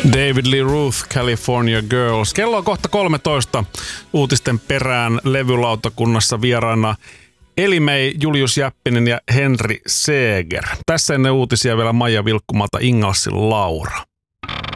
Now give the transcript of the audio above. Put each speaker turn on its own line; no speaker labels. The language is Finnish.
David Lee Roth, California Girls. Kello on kohta 13. Uutisten perään levylautakunnassa vieraana Eli-Mei, Julius Jäppinen ja Henri Seeger. Tässä ennen uutisia vielä Maija Vilkkumalta Ingalsin Laura.